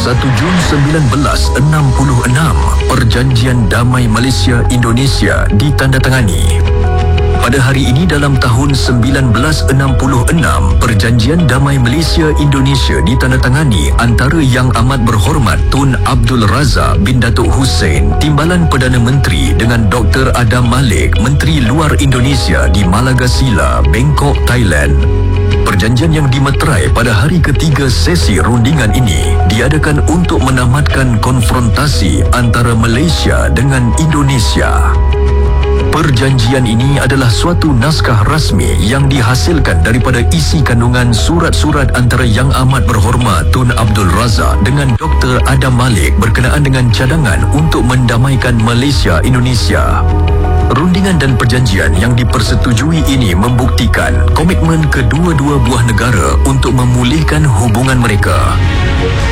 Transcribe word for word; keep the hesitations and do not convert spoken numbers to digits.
satu Jun seribu sembilan ratus enam puluh enam, Perjanjian Damai Malaysia-Indonesia ditandatangani. Pada hari ini dalam tahun seribu sembilan ratus enam puluh enam, Perjanjian Damai Malaysia-Indonesia ditandatangani antara Yang Amat Berhormat Tun Abdul Razak bin Datuk Hussein, Timbalan Perdana Menteri, dengan Doktor Adam Malik, Menteri Luar Indonesia di Malagasila, Bangkok, Thailand. Perjanjian yang dimeterai pada hari ketiga sesi rundingan ini diadakan untuk menamatkan konfrontasi antara Malaysia dengan Indonesia. Perjanjian ini adalah suatu naskah rasmi yang dihasilkan daripada isi kandungan surat-surat antara Yang Amat Berhormat Tun Abdul Razak dengan Doktor Adam Malik berkenaan dengan cadangan untuk mendamaikan Malaysia-Indonesia. Rundingan dan perjanjian yang dipersetujui ini membuktikan komitmen kedua-dua buah negara untuk memulihkan hubungan mereka.